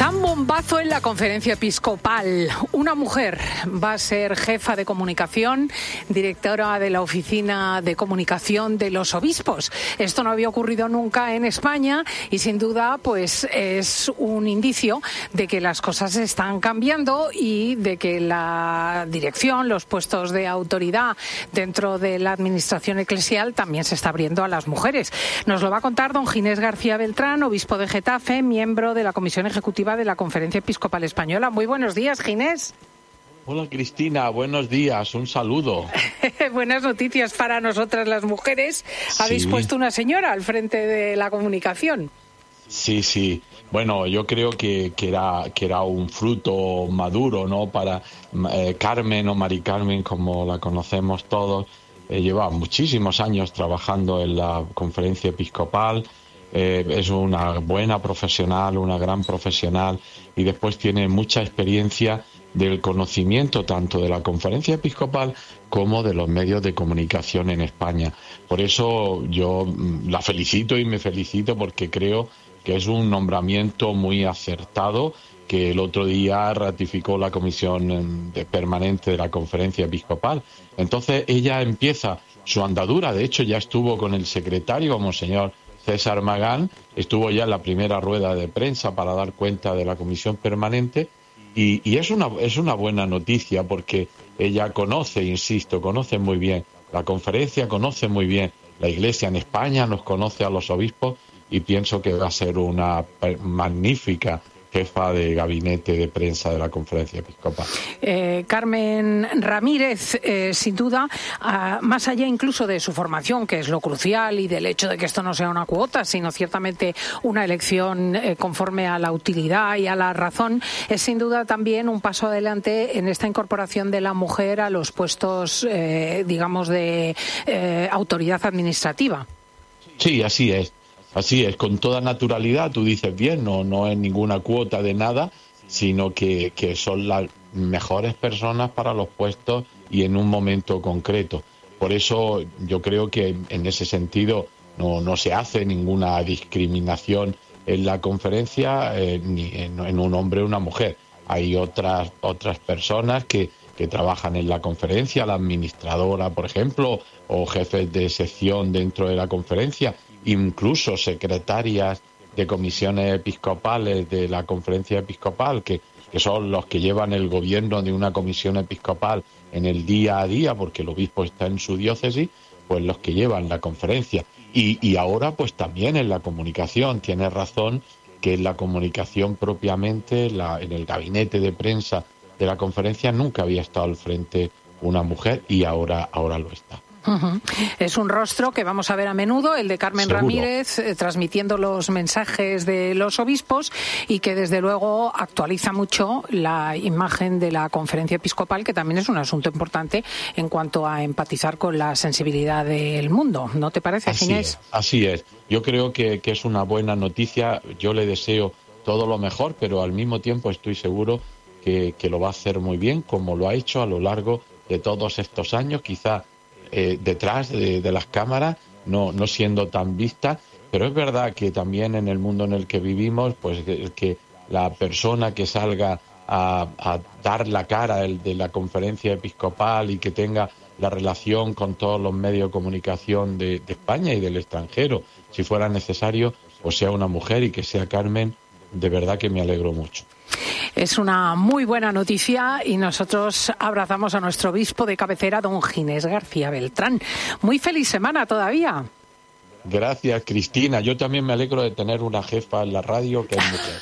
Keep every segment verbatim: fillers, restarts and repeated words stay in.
Gran bombazo en la conferencia episcopal. Una mujer va a ser jefa de comunicación, directora de la oficina de comunicación de los obispos. Esto no había ocurrido nunca en España y sin duda pues es un indicio de que las cosas están cambiando y de que la dirección, los puestos de autoridad dentro de la administración eclesial también se está abriendo a las mujeres. Nos lo va a contar don Ginés García Beltrán, obispo de Getafe, miembro de la Comisión Ejecutiva de la Conferencia Episcopal Española. Muy buenos días, Ginés. Hola, Cristina. Buenos días. Un saludo. Buenas noticias para nosotras las mujeres. Habéis sí. puesto una señora al frente de la comunicación. Sí, sí. Bueno, yo creo que, que, era, que era un fruto maduro, ¿no? Para eh, Carmen o Mari Carmen, como la conocemos todos, eh, lleva muchísimos años trabajando en la Conferencia Episcopal. Eh, es una buena profesional, una gran profesional, y después tiene mucha experiencia del conocimiento tanto de la Conferencia Episcopal como de los medios de comunicación en España. Por eso yo la felicito y me felicito porque creo que es un nombramiento muy acertado que el otro día ratificó la Comisión Permanente de la Conferencia Episcopal. Entonces ella empieza su andadura, de hecho ya estuvo con el secretario, Monseñor César Magán, estuvo ya en la primera rueda de prensa para dar cuenta de la Comisión Permanente y, y es una es una buena noticia porque ella conoce, insisto, conoce muy bien la conferencia, conoce muy bien la Iglesia en España, nos conoce a los obispos y pienso que va a ser una magnífica jefa de gabinete de prensa de la Conferencia Episcopal. Eh, Carmen Ramírez, eh, sin duda, uh, más allá incluso de su formación, que es lo crucial, y del hecho de que esto no sea una cuota, sino ciertamente una elección eh, conforme a la utilidad y a la razón, es sin duda también un paso adelante en esta incorporación de la mujer a los puestos, eh, digamos, de eh, autoridad administrativa. Sí, así es. Así es, con toda naturalidad, tú dices bien, no, no es ninguna cuota de nada, sino que, que son las mejores personas para los puestos y en un momento concreto. Por eso yo creo que en ese sentido no, no se hace ninguna discriminación en la conferencia, eh, ni en, en un hombre o una mujer. Hay otras, otras personas que, que trabajan en la conferencia, la administradora, por ejemplo, o jefes de sección dentro de la conferencia, incluso secretarias de comisiones episcopales de la Conferencia Episcopal, que, que son los que llevan el gobierno de una comisión episcopal en el día a día, porque el obispo está en su diócesis, pues los que llevan la conferencia. Y, y ahora pues también en la comunicación, tiene razón que en la comunicación propiamente, la, en el gabinete de prensa de la conferencia nunca había estado al frente una mujer y ahora, ahora lo está. Uh-huh. Es un rostro que vamos a ver a menudo, el de Carmen Seguro. Ramírez, eh, transmitiendo los mensajes de los obispos y que desde luego actualiza mucho la imagen de la Conferencia Episcopal, que también es un asunto importante en cuanto a empatizar con la sensibilidad del mundo. ¿No te parece, así Ginés? Es, así es. Yo creo que, que es una buena noticia. Yo le deseo todo lo mejor, pero al mismo tiempo estoy seguro que, que lo va a hacer muy bien, como lo ha hecho a lo largo de todos estos años, quizá Eh, detrás de, de las cámaras, no, no siendo tan vista, pero es verdad que también en el mundo en el que vivimos, pues que, que la persona que salga a, a dar la cara el de la conferencia episcopal y que tenga la relación con todos los medios de comunicación de, de España y del extranjero, si fuera necesario, pues sea una mujer y que sea Carmen, de verdad que me alegro mucho. Es una muy buena noticia y nosotros abrazamos a nuestro obispo de cabecera, don Ginés García Beltrán. Muy feliz semana todavía. Gracias, Cristina. Yo también me alegro de tener una jefa en la radio que es mujer.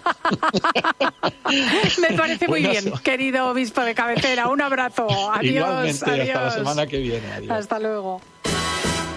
Me parece muy bueno, bien, querido obispo de cabecera. Un abrazo. Adiós. Igualmente, adiós. hasta la semana que viene. Adiós. Hasta luego.